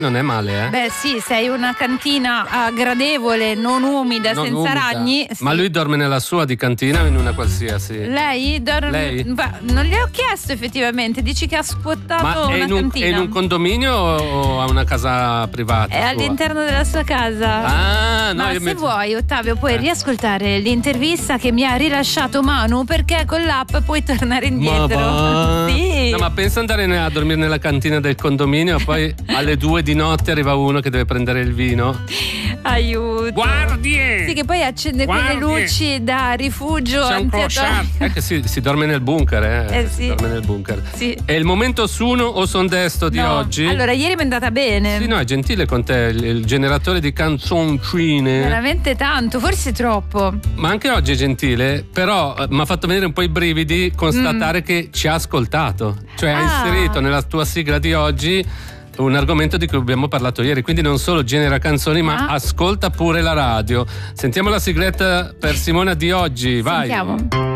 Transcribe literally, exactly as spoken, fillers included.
Non è male, eh? Beh sì, sei una cantina uh, gradevole, non umida, non senza umida. ragni. Sì. Ma lui dorme nella sua di cantina o in una qualsiasi? Lei? Dorme... Lei? Va, non le ho chiesto effettivamente, dici che ha squattato Ma una è in, un, cantina. è in un condominio o ha una casa privata? È sua? all'interno della sua casa. Ah, no, Ma io se mi... vuoi, Ottavio, puoi riascoltare l'intervista che mi ha rilasciato Manu, perché con l'app puoi tornare indietro. Ma va? Sì. No, ma pensa andare a dormire nella cantina del condominio e poi alle due di notte arriva uno che deve prendere il vino. Aiuto. Guardie! Sì, che poi accende Guardie! quelle luci da rifugio C'è un antiatomico. È che si, si dorme nel bunker, eh? Eh, Si sì. dorme nel bunker. Sì. È il momento suno o son desto di No. oggi? Allora, ieri mi è andata bene. Sì, no, è gentile con te, il, il generatore di canzoncine. Veramente tanto, forse troppo. Ma anche oggi è gentile, però eh, mi ha fatto venire un po' i brividi constatare mm. che ci ha ascoltato. Cioè ah. ha inserito nella tua sigla di oggi un argomento di cui abbiamo parlato ieri, quindi non solo genera canzoni ma ah. ascolta pure la radio. Sentiamo la sigletta per Simona di oggi, vai. Sentiamo.